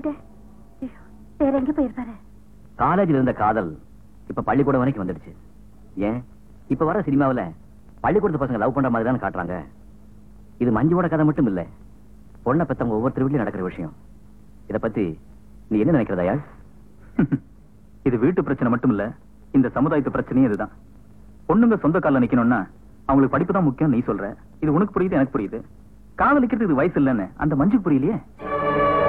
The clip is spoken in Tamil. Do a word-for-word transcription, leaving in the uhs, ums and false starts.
எங்க வேற எங்க போயிருப்பாரு? காலேஜில் இருந்த காதல் இப்ப பள்ளிக்கூடம் வரைக்கும் வந்துடுச்சு. ஏன் இப்ப வர சினிமாவில பள்ளிக்கூடத்து பசங்க லவ் பண்ற மாதிரி தான் காட்டுறாங்க. இது மஞ்சுவோட கதை மட்டும் இல்ல, பொண்ணை பெத்தவங்க ஒவ்வொருத்தர் வீட்லயும் நடக்கிற விஷயம். இத பத்தி நீ என்ன நினைக்கிறதா? இது வீட்டு பிரச்சனை மட்டும் இல்ல, இந்த சமுதாயத்து பிரச்சனையும் இதுதான். பொண்ணுங்க சொந்த கால நிக்கணும்னா அவங்களுக்கு படிப்பு தான் முக்கியம். நீ சொல்ற, இது உனக்கு புரியுது, எனக்கு புரியுது. காதலிக்கிறதுக்கு இது வயசு இல்லன்னு அந்த மஞ்சுக்கு புரியலையே.